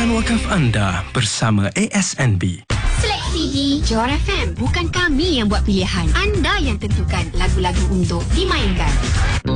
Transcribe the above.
Silakan wakaf anda bersama ASNB. Select CD Johor FM. Bukan kami yang buat pilihan. Anda yang tentukan lagu-lagu untuk dimainkan.